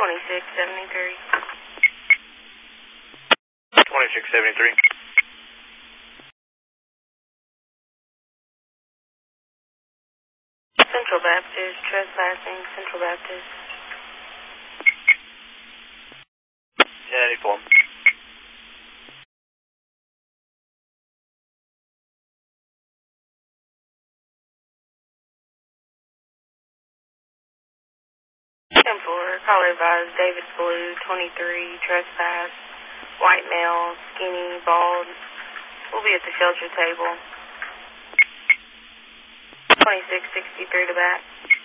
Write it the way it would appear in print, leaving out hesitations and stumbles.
2673. 2673. Central Baptist, trespassing, Central Baptist. 1084. Caller advised David Blue, 23, trespass, white male, skinny, bald. We'll be at the shelter table. 2663 to back.